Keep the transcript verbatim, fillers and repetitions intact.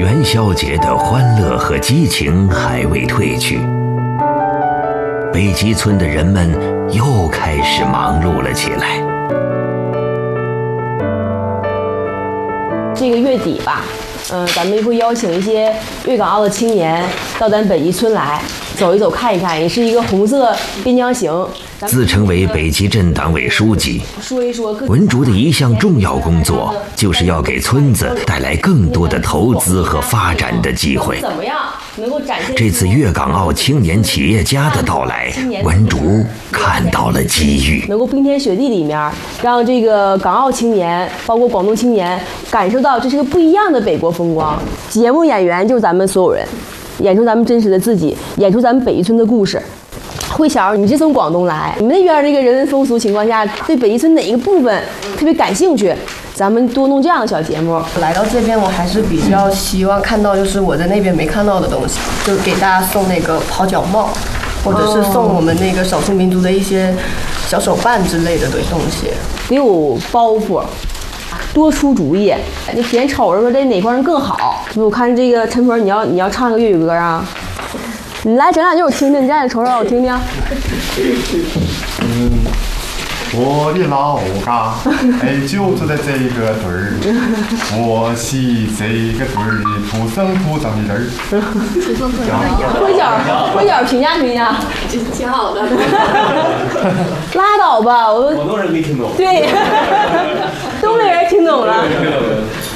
元宵节的欢乐和激情还未褪去，北极村的人们又开始忙碌了起来。 这个月底吧，嗯，咱们会邀请一些粤港澳的青年到咱北极村来走一走、看一看，也是一个红色边疆行。 自称为北极镇党委书记， 说一说文竹的一项重要工作就是要给村子带来更多的投资和发展的机会。 怎么样能够展现这次粤港澳青年企业家的到来，文竹看到了机遇， 能够冰天雪地里面让这个港澳青年，包括广东青年感受到这是个不一样的北国风光。节目演员就是咱们所有人，演出咱们真实的自己，演出咱们北极村的故事。慧晓，你是从广东来，你们那边这个人文风俗情况下，对北极村哪一个部分特别感兴趣？咱们多弄这样的小节目。 来到这边，我还是比较希望看到，就是我在那边没看到的东西，就给大家送那个泡脚帽，或者是送我们那个少数民族的一些小手办之类的东西。 得有包袱，多出主意。你嫌瞅着说这哪块人更好？我看这个陈婆，你要你要唱个粤语歌啊？你来整两句我听听，你站着瞅瞅我听听。 嗯，我的老家哎就住在这个队儿，我是这个队儿的土生土长的人。 慧晓，慧晓评价评价， 挺好的。 拉倒吧，我广东人没听懂。 对，东北人听懂了。